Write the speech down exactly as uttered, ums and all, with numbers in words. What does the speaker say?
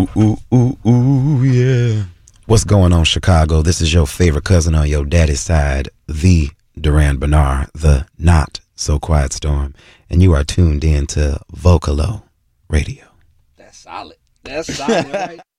Ooh, ooh, ooh, ooh, yeah. What's going on, Chicago? This is your favorite cousin on your daddy's side, the Duran Bernard, the not so quiet storm. And you are tuned in to Vocalo Radio. That's solid. That's solid, right?